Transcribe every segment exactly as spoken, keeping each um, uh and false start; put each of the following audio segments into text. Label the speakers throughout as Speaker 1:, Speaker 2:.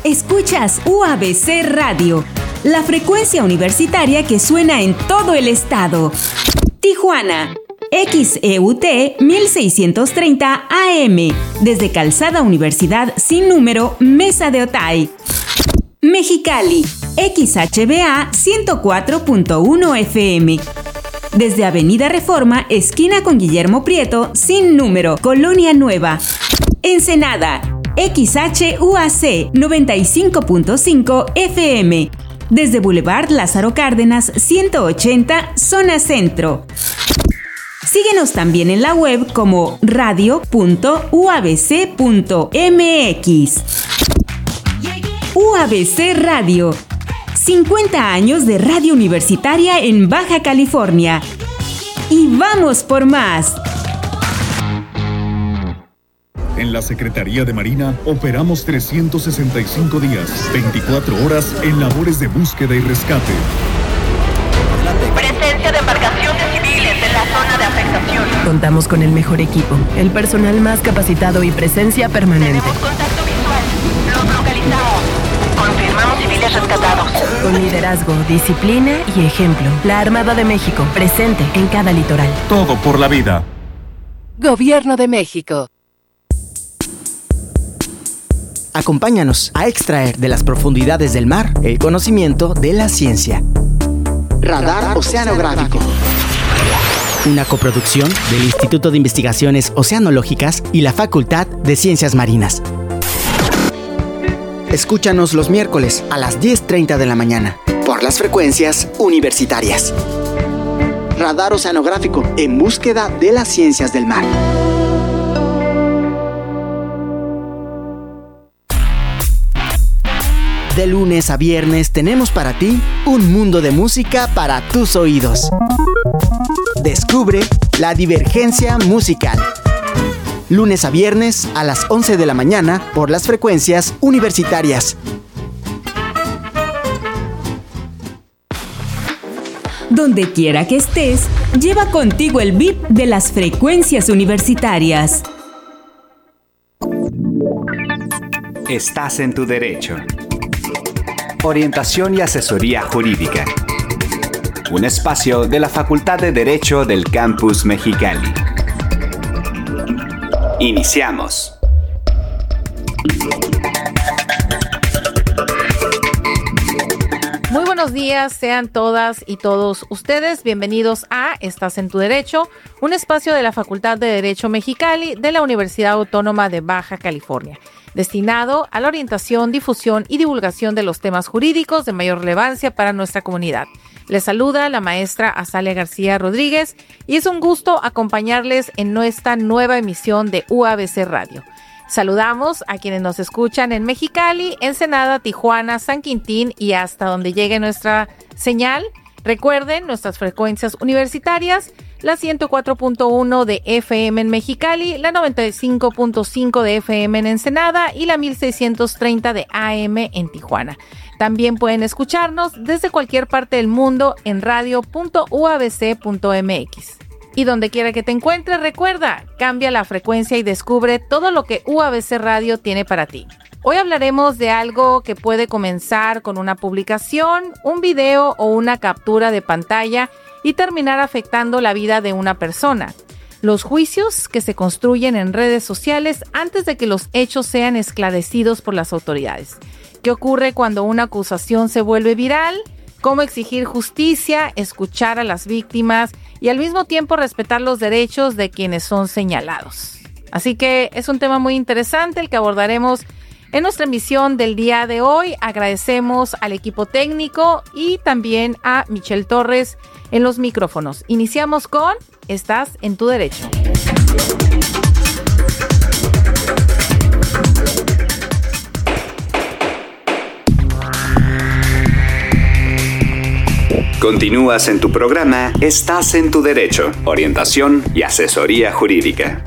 Speaker 1: Escuchas U A B C Radio, la frecuencia universitaria que suena en todo el estado. Tijuana, X E U T mil seiscientos treinta A M, desde Calzada Universidad sin número, Mesa de Otay. Mexicali, X H B A ciento cuatro punto uno F M, desde Avenida Reforma, esquina con Guillermo Prieto, sin número, Colonia Nueva. Ensenada, X H U A C noventa y cinco punto cinco F M, desde Boulevard Lázaro Cárdenas ciento ochenta, zona centro. Síguenos también en la web como radio punto u a b c punto m x. U A B C Radio, cincuenta años de radio universitaria en Baja California. Y vamos por más.
Speaker 2: En la Secretaría de Marina operamos trescientos sesenta y cinco días, veinticuatro horas en labores de búsqueda y rescate.
Speaker 3: Presencia de embarcaciones civiles en la zona de afectación.
Speaker 4: Contamos con el mejor equipo, el personal más capacitado y presencia permanente.
Speaker 3: Tenemos contacto visual. Los localizamos. Confirmamos civiles rescatados.
Speaker 4: Con liderazgo, disciplina y ejemplo. La Armada de México, presente en cada litoral.
Speaker 2: Todo por la vida.
Speaker 5: Gobierno de México.
Speaker 6: Acompáñanos a extraer de las profundidades del mar el conocimiento de la ciencia. Radar Oceanográfico. Una coproducción del Instituto de Investigaciones Oceanológicas y la Facultad de Ciencias Marinas. Escúchanos los miércoles a las diez treinta de la mañana por las frecuencias universitarias. Radar Oceanográfico, en búsqueda de las ciencias del mar. De lunes a viernes tenemos para ti un mundo de música para tus oídos. Descubre la divergencia musical. Lunes a viernes a las once de la mañana por las frecuencias universitarias.
Speaker 1: Donde quiera que estés, lleva contigo el beat de las frecuencias universitarias.
Speaker 7: Estás en tu derecho. Orientación y asesoría jurídica. Un espacio de la Facultad de Derecho del Campus Mexicali. Iniciamos.
Speaker 8: Muy buenos días, sean todas y todos ustedes bienvenidos a Estás en tu Derecho, un espacio de la Facultad de Derecho Mexicali de la Universidad Autónoma de Baja California, destinado a la orientación, difusión y divulgación de los temas jurídicos de mayor relevancia para nuestra comunidad. Les saluda la maestra Azalia García Rodríguez y es un gusto acompañarles en nuestra nueva emisión de U A B C Radio. Saludamos a quienes nos escuchan en Mexicali, Ensenada, Tijuana, San Quintín y hasta donde llegue nuestra señal. Recuerden nuestras frecuencias universitarias, la ciento cuatro punto uno de F M en Mexicali, la noventa y cinco punto cinco de F M en Ensenada y la mil seiscientos treinta de A M en Tijuana. También pueden escucharnos desde cualquier parte del mundo en radio punto u a b c punto m x. Y donde quiera que te encuentres, recuerda, cambia la frecuencia y descubre todo lo que U A B C Radio tiene para ti. Hoy hablaremos de algo que puede comenzar con una publicación, un video o una captura de pantalla y terminar afectando la vida de una persona. Los juicios que se construyen en redes sociales antes de que los hechos sean esclarecidos por las autoridades. ¿Qué ocurre cuando una acusación se vuelve viral? ¿Cómo exigir justicia, escuchar a las víctimas y al mismo tiempo respetar los derechos de quienes son señalados? Así que es un tema muy interesante el que abordaremos en nuestra emisión del día de hoy. Agradecemos al equipo técnico y también a Michelle Torres en los micrófonos. Iniciamos con Estás en tu Derecho.
Speaker 7: Continúas en tu programa Estás en tu Derecho, orientación y asesoría jurídica.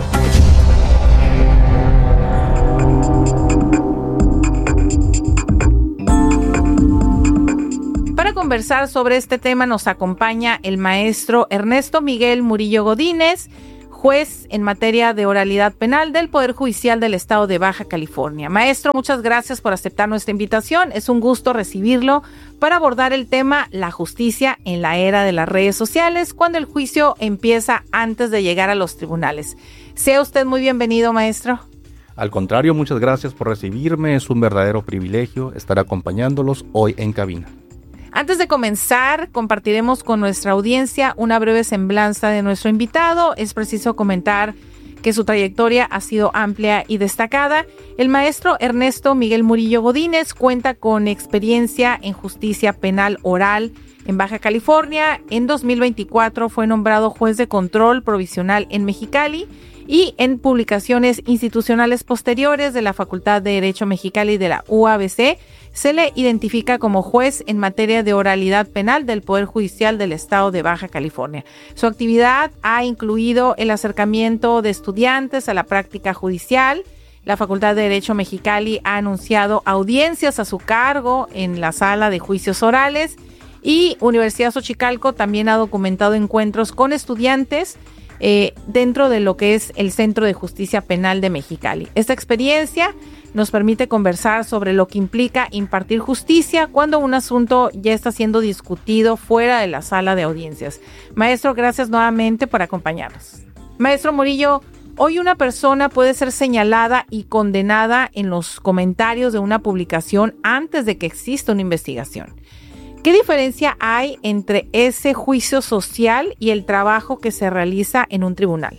Speaker 8: Para conversar sobre este tema nos acompaña el maestro Ernesto Miguel Murillo Godínez, juez en materia de oralidad penal del Poder Judicial del Estado de Baja California. Maestro, muchas gracias por aceptar nuestra invitación. Es un gusto recibirlo para abordar el tema la justicia en la era de las redes sociales, cuando el juicio empieza antes de llegar a los tribunales. Sea usted muy bienvenido, maestro.
Speaker 9: Al contrario, muchas gracias por recibirme. Es un verdadero privilegio estar acompañándolos hoy en cabina.
Speaker 8: Antes de comenzar, compartiremos con nuestra audiencia una breve semblanza de nuestro invitado. Es preciso comentar que su trayectoria ha sido amplia y destacada. El maestro Ernesto Miguel Murillo Godínez cuenta con experiencia en justicia penal oral en Baja California. En dos mil veinticuatro fue nombrado juez de control provisional en Mexicali, y en publicaciones institucionales posteriores de la Facultad de Derecho Mexicali de la U A B C se le identifica como juez en materia de oralidad penal del Poder Judicial del Estado de Baja California. Su actividad ha incluido el acercamiento de estudiantes a la práctica judicial. La Facultad de Derecho Mexicali ha anunciado audiencias a su cargo en la sala de juicios orales, y Universidad Xochicalco también ha documentado encuentros con estudiantes Eh, dentro de lo que es el Centro de Justicia Penal de Mexicali. Esta experiencia nos permite conversar sobre lo que implica impartir justicia cuando un asunto ya está siendo discutido fuera de la sala de audiencias. Maestro, gracias nuevamente por acompañarnos. Maestro Murillo, hoy una persona puede ser señalada y condenada en los comentarios de una publicación antes de que exista una investigación. ¿Qué diferencia hay entre ese juicio social y el trabajo que se realiza en un tribunal?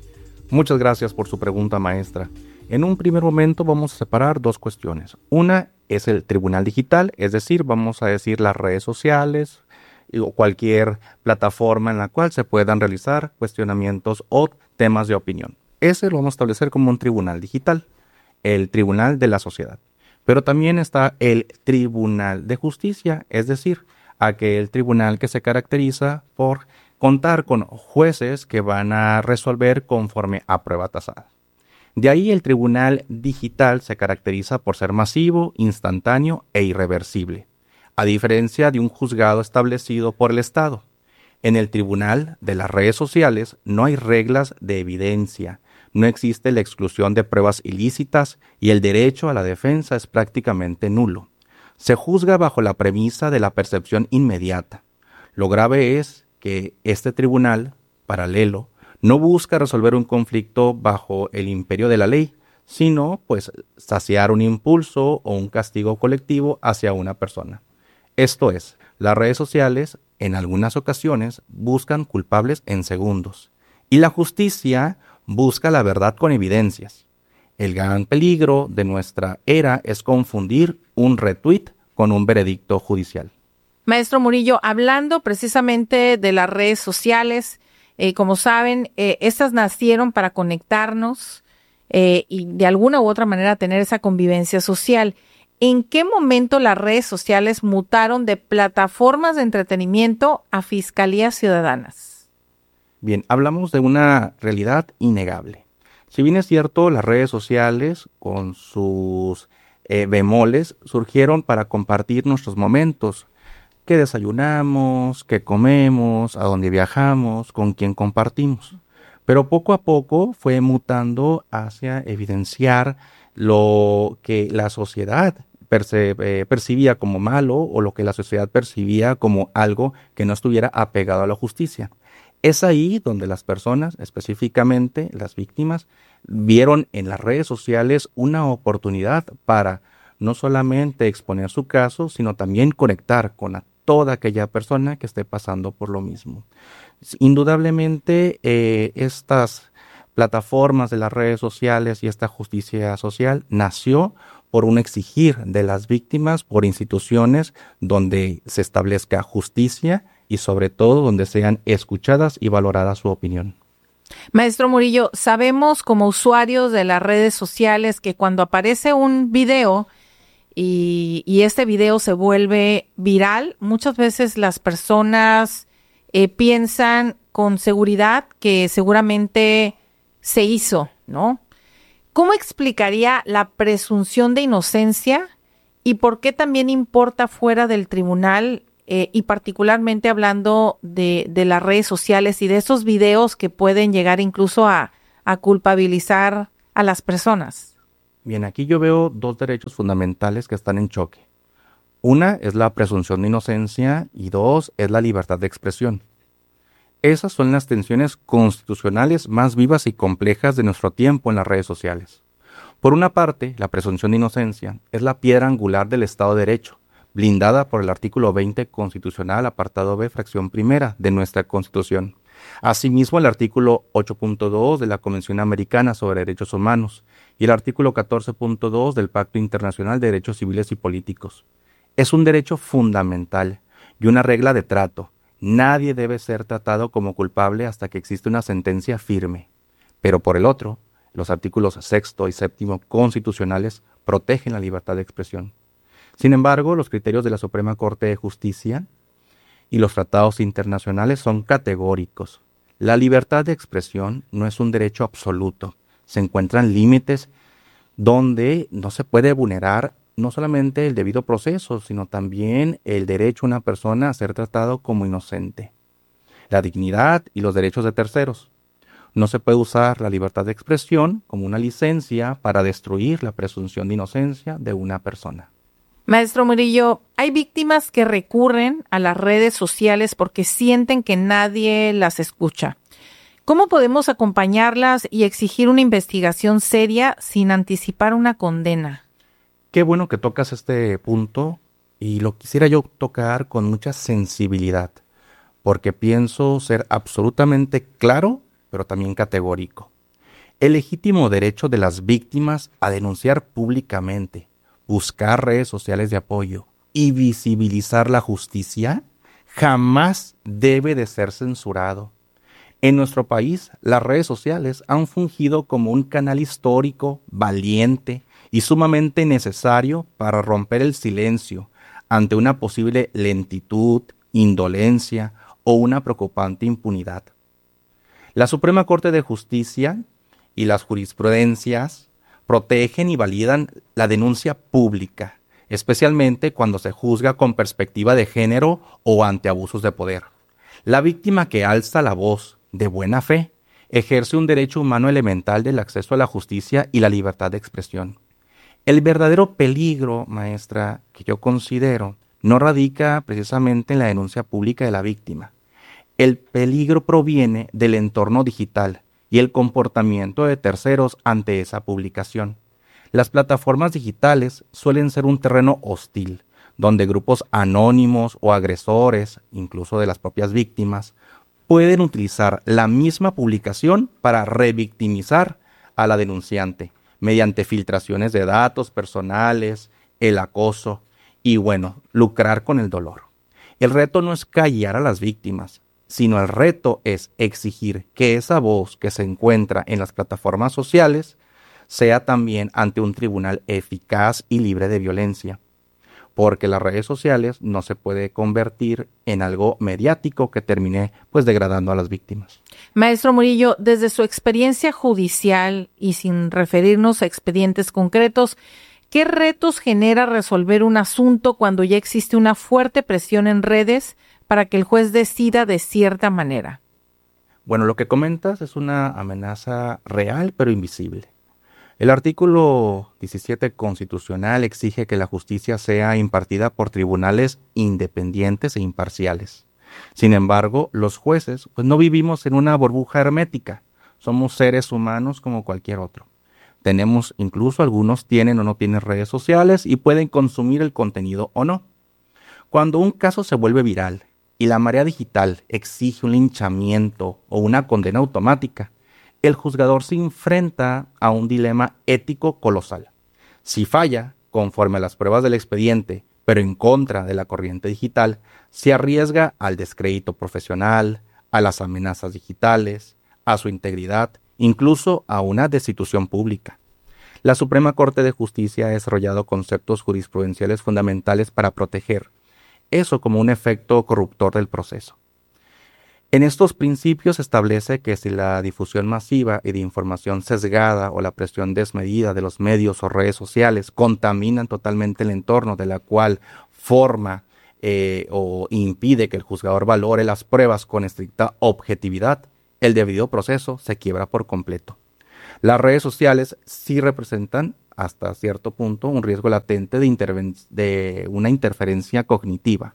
Speaker 9: Muchas gracias por su pregunta, maestra. En un primer momento vamos a separar dos cuestiones. Una es el tribunal digital, es decir, vamos a decir las redes sociales o cualquier plataforma en la cual se puedan realizar cuestionamientos o temas de opinión. Ese lo vamos a establecer como un tribunal digital, el tribunal de la sociedad. Pero también está el Tribunal de Justicia, es decir, aquel tribunal que se caracteriza por contar con jueces que van a resolver conforme a prueba tasada. De ahí el tribunal digital se caracteriza por ser masivo, instantáneo e irreversible, a diferencia de un juzgado establecido por el Estado. En el tribunal de las redes sociales no hay reglas de evidencia. No existe la exclusión de pruebas ilícitas y el derecho a la defensa es prácticamente nulo. Se juzga bajo la premisa de la percepción inmediata. Lo grave es que este tribunal paralelo no busca resolver un conflicto bajo el imperio de la ley, sino pues saciar un impulso o un castigo colectivo hacia una persona. Esto es, las redes sociales en algunas ocasiones buscan culpables en segundos y la justicia busca la verdad con evidencias. El gran peligro de nuestra era es confundir un retweet con un veredicto judicial.
Speaker 8: Maestro Murillo, hablando precisamente de las redes sociales, eh, como saben, eh, estas nacieron para conectarnos eh, y de alguna u otra manera tener esa convivencia social. ¿En qué momento las redes sociales mutaron de plataformas de entretenimiento a fiscalías ciudadanas?
Speaker 9: Bien, hablamos de una realidad innegable. Si bien es cierto, las redes sociales con sus eh, bemoles surgieron para compartir nuestros momentos, qué desayunamos, qué comemos, a dónde viajamos, con quién compartimos. Pero poco a poco fue mutando hacia evidenciar lo que la sociedad perce- eh, percibía como malo o lo que la sociedad percibía como algo que no estuviera apegado a la justicia. Es ahí donde las personas, específicamente las víctimas, vieron en las redes sociales una oportunidad para no solamente exponer su caso, sino también conectar con a toda aquella persona que esté pasando por lo mismo. Indudablemente, eh, estas plataformas de las redes sociales y esta justicia social nació por un exigir de las víctimas por instituciones donde se establezca justicia y sobre todo donde sean escuchadas y valoradas su opinión.
Speaker 8: Maestro Murillo, sabemos como usuarios de las redes sociales que cuando aparece un video y, y este video se vuelve viral, muchas veces las personas eh, piensan con seguridad que seguramente se hizo, ¿no? ¿Cómo explicaría la presunción de inocencia y por qué también importa fuera del tribunal eh, y particularmente hablando de, de las redes sociales y de esos videos que pueden llegar incluso a, a culpabilizar a las personas?
Speaker 9: Bien, aquí yo veo dos derechos fundamentales que están en choque. Una es la presunción de inocencia y dos es la libertad de expresión. Esas son las tensiones constitucionales más vivas y complejas de nuestro tiempo en las redes sociales. Por una parte, la presunción de inocencia es la piedra angular del Estado de Derecho, blindada por el artículo veinte constitucional, apartado B, fracción primera de nuestra Constitución. Asimismo, el artículo ocho punto dos de la Convención Americana sobre Derechos Humanos y el artículo catorce punto dos del Pacto Internacional de Derechos Civiles y Políticos. Es un derecho fundamental y una regla de trato. Nadie debe ser tratado como culpable hasta que existe una sentencia firme. Pero por el otro, los artículos sexto y séptimo constitucionales protegen la libertad de expresión. Sin embargo, los criterios de la Suprema Corte de Justicia y los tratados internacionales son categóricos. La libertad de expresión no es un derecho absoluto. Se encuentran límites donde no se puede vulnerar no solamente el debido proceso, sino también el derecho de una persona a ser tratado como inocente, la dignidad y los derechos de terceros. No se puede usar la libertad de expresión como una licencia para destruir la presunción de inocencia de una persona.
Speaker 8: Maestro Murillo, hay víctimas que recurren a las redes sociales porque sienten que nadie las escucha. ¿Cómo podemos acompañarlas y exigir una investigación seria sin anticipar una condena?
Speaker 9: Qué bueno que tocas este punto y lo quisiera yo tocar con mucha sensibilidad, porque pienso ser absolutamente claro, pero también categórico. El legítimo derecho de las víctimas a denunciar públicamente, buscar redes sociales de apoyo y visibilizar la justicia jamás debe de ser censurado. En nuestro país, las redes sociales han fungido como un canal histórico, valiente y sumamente necesario para romper el silencio ante una posible lentitud, indolencia o una preocupante impunidad. La Suprema Corte de Justicia y las jurisprudencias protegen y validan la denuncia pública, especialmente cuando se juzga con perspectiva de género o ante abusos de poder. La víctima que alza la voz de buena fe ejerce un derecho humano elemental del acceso a la justicia y la libertad de expresión. El verdadero peligro, maestra, que yo considero, no radica precisamente en la denuncia pública de la víctima. El peligro proviene del entorno digital y el comportamiento de terceros ante esa publicación. Las plataformas digitales suelen ser un terreno hostil, donde grupos anónimos o agresores, incluso de las propias víctimas, pueden utilizar la misma publicación para revictimizar a la denunciante, mediante filtraciones de datos personales, el acoso y, bueno, lucrar con el dolor. El reto no es callar a las víctimas, sino el reto es exigir que esa voz que se encuentra en las plataformas sociales sea también ante un tribunal eficaz y libre de violencia, porque las redes sociales no se puede convertir en algo mediático que termine pues degradando a las víctimas.
Speaker 8: Maestro Murillo, desde su experiencia judicial y sin referirnos a expedientes concretos, ¿qué retos genera resolver un asunto cuando ya existe una fuerte presión en redes para que el juez decida de cierta manera?
Speaker 9: Bueno, lo que comentas es una amenaza real pero invisible. El artículo diecisiete constitucional exige que la justicia sea impartida por tribunales independientes e imparciales. Sin embargo, los jueces pues no vivimos en una burbuja hermética. Somos seres humanos como cualquier otro. Tenemos, incluso algunos tienen o no tienen redes sociales y pueden consumir el contenido o no. Cuando un caso se vuelve viral y la marea digital exige un linchamiento o una condena automática, el juzgador se enfrenta a un dilema ético colosal. Si falla, conforme a las pruebas del expediente, pero en contra de la corriente digital, se arriesga al descrédito profesional, a las amenazas digitales, a su integridad, incluso a una destitución pública. La Suprema Corte de Justicia ha desarrollado conceptos jurisprudenciales fundamentales para proteger eso como un efecto corruptor del proceso. En estos principios se establece que si la difusión masiva y de información sesgada o la presión desmedida de los medios o redes sociales contaminan totalmente el entorno de la cual forma eh, o impide que el juzgador valore las pruebas con estricta objetividad, el debido proceso se quiebra por completo. Las redes sociales sí representan hasta cierto punto un riesgo latente de, interven- de una interferencia cognitiva.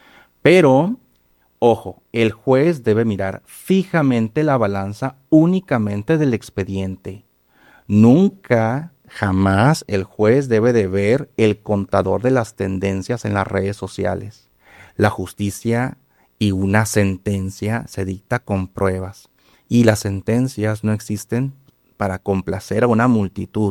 Speaker 9: Pero, ojo, el juez debe mirar fijamente la balanza únicamente del expediente. Nunca, jamás el juez debe de ver el contador de las tendencias en las redes sociales. La justicia y una sentencia se dicta con pruebas, y las sentencias no existen para complacer a una multitud.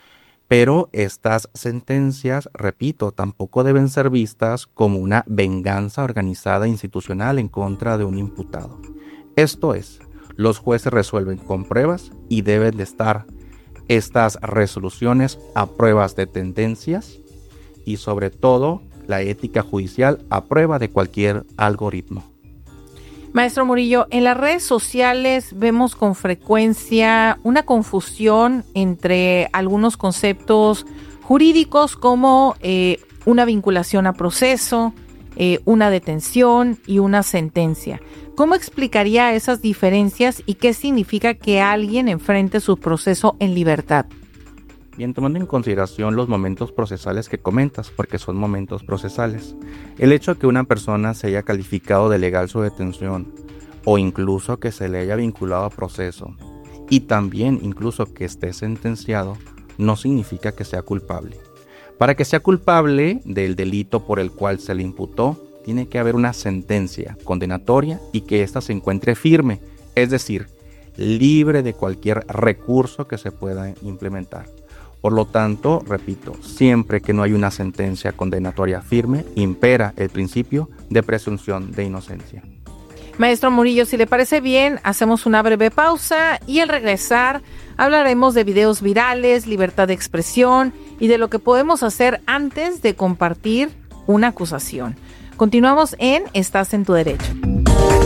Speaker 9: Pero estas sentencias, repito, tampoco deben ser vistas como una venganza organizada e institucional en contra de un imputado. Esto es, los jueces resuelven con pruebas y deben de estar estas resoluciones a pruebas de tendencias y sobre todo la ética judicial a prueba de cualquier algoritmo.
Speaker 8: Maestro Murillo, en las redes sociales vemos con frecuencia una confusión entre algunos conceptos jurídicos como eh, una vinculación a proceso, eh, una detención y una sentencia. ¿Cómo explicaría esas diferencias y qué significa que alguien enfrente su proceso en libertad?
Speaker 9: Bien, tomando en consideración los momentos procesales que comentas, porque son momentos procesales, el hecho de que una persona se haya calificado de legal su detención o incluso que se le haya vinculado a proceso y también incluso que esté sentenciado, no significa que sea culpable. Para que sea culpable del delito por el cual se le imputó, tiene que haber una sentencia condenatoria y que ésta se encuentre firme, es decir, libre de cualquier recurso que se pueda implementar. Por lo tanto, repito, siempre que no hay una sentencia condenatoria firme, impera el principio de presunción de inocencia.
Speaker 8: Maestro Murillo, si le parece bien, hacemos una breve pausa y al regresar hablaremos de videos virales, libertad de expresión y de lo que podemos hacer antes de compartir una acusación. Continuamos en Estás en tu Derecho.